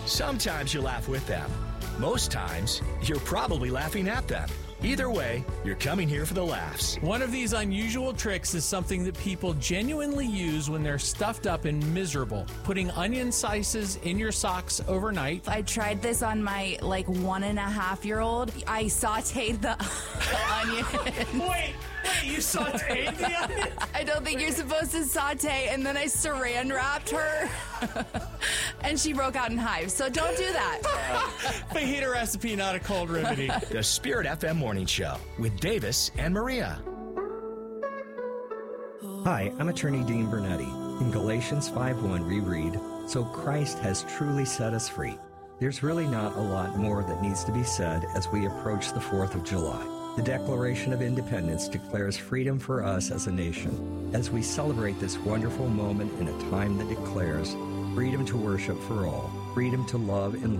Sometimes you laugh with them. Most times, you're probably laughing at them. Either way, you're coming here for the laughs. One of these unusual tricks is something that people genuinely use when they're stuffed up and miserable. Putting onion slices in your socks overnight. I tried this on my 1.5-year-old. I sauteed the onion. Wait, you sauteed the onion? I don't think you're supposed to saute, and then I saran wrapped her. And she broke out in hives, so don't do that. Fajita recipe, not a cold remedy. The Spirit FM Morning Show with Davis and Maria. Hi, I'm attorney Dean Bernetti. In Galatians 5:1 we read, "So Christ has truly set us free." There's really not a lot more that needs to be said as we approach the 4th of July. The Declaration of Independence declares freedom for us as a nation. As we celebrate this wonderful moment in a time that declares freedom to worship for all, freedom to love and live